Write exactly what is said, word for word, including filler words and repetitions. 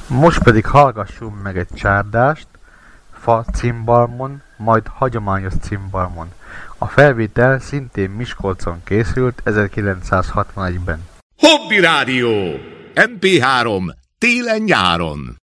Most pedig hallgassunk meg egy csárdást, fa cimbalmon, majd hagyományos cimbalmon. A felvétel szintén Miskolcon készült ezerkilencszázhatvanegyben. Hobby Rádió! em pé három télen-nyáron.